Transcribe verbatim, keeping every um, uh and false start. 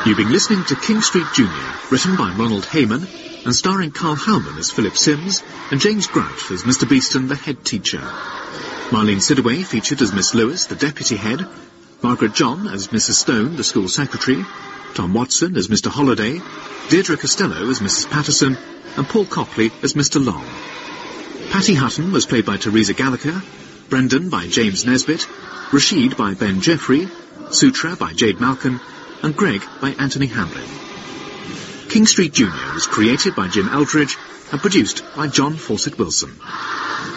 You've been listening to King Street Junior, written by Ronald Hayman and starring Carl Howman as Philip Sims and James Grouch as Mister Beeston, the head teacher. Marlene Sidaway featured as Miss Lewis, the deputy head, Margaret John as Missus Stone, the school secretary, Tom Watson as Mister Holliday, Deirdre Costello as Missus Patterson, and Paul Copley as Mister Long. Patty Hutton was played by Teresa Gallagher, Brendan by James Nesbitt, Rashid by Ben Jeffrey, Sutra by Jade Malcolm, and Greg by Anthony Hamlin. King Street Junior was created by Jim Eldridge and produced by John Fawcett Wilson.